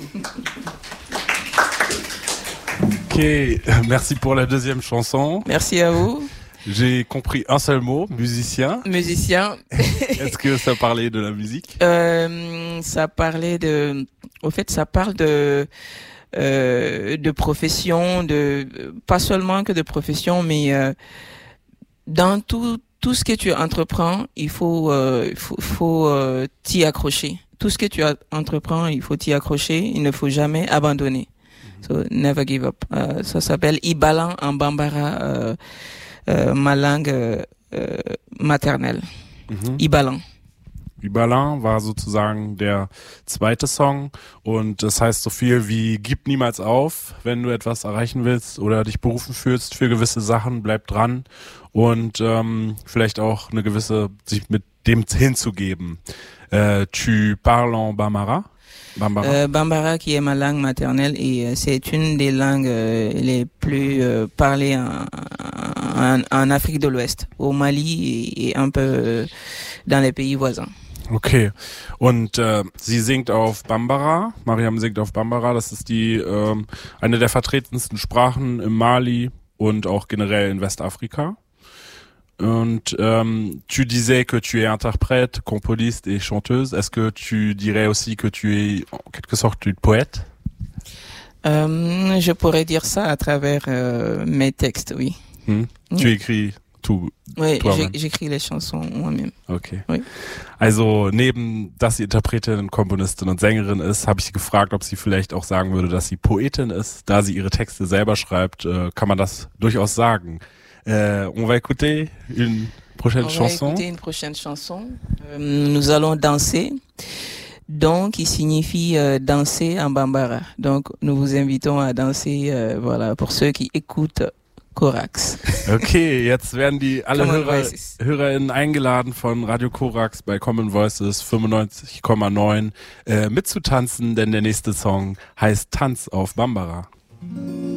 Ok, merci pour la deuxième chanson. Merci à vous. J'ai compris un seul mot, musicien. Musicien. Est-ce que ça parlait de la musique? Ça parlait de... Au fait, ça parle de profession, pas seulement que de profession, mais dans tout ce que tu entreprends, il faut t'y accrocher. Tout ce que tu entreprends, il faut t'y accrocher. Il ne faut jamais abandonner. So never give up. Ça s'appelle Ibalan en Bambara, ma langue maternelle. Ibalan. Ibalan war sozusagen der zweite Song und das heißt so viel wie gib niemals auf, wenn du etwas erreichen willst oder dich berufen fühlst für gewisse Sachen, bleib dran und vielleicht auch eine gewisse, sich mit dem hinzugeben. Tu parles en Bambara? Bambara qui est ma langue maternelle et c'est une des langues les plus parlées en Afrique de l'Ouest, au Mali et un peu dans les pays voisins. Okay, und sie singt auf Bambara, Mariam singt auf Bambara, das ist die eine der vertretensten Sprachen im Mali und auch generell in Westafrika. Und tu disais que tu es interprète, componiste et chanteuse. Est-ce que tu dirais aussi que tu es en quelque sorte une poète? Je pourrais dire ça à travers mes textes, oui. Tu écris tout? Oui, j'écris les chansons moi-même. Okay. Oui. Also neben, dass sie Interpretin, Komponistin und Sängerin ist, habe ich sie gefragt, ob sie vielleicht auch sagen würde, dass sie Poetin ist. Da sie ihre Texte selber schreibt, kann man das durchaus sagen. On va écouter une prochaine chanson. On va écouter une prochaine chanson. Nous allons danser. Donc, qui signifie danser en Bambara. Donc, nous vous invitons à danser, voilà, pour ceux qui écoutent Korax. Okay, jetzt werden die alle HörerInnen eingeladen von Radio Korax bei Common Voices 95,9 mitzutanzen, denn der nächste Song heißt Tanz auf Bambara.